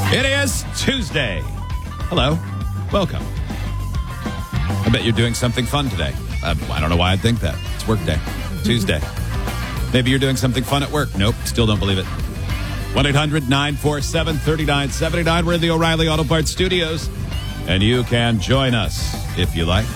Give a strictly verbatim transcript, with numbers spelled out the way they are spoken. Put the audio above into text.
It is Tuesday. Hello. Welcome. I bet you're doing something fun today. Uh, I don't know why I'd think that. It's work day. Tuesday. Maybe you're doing something fun at work. Nope. Still don't believe it. one eight hundred nine four seven three nine seven nine. We're in the O'Reilly Auto Parts studios. And you can join us if you like.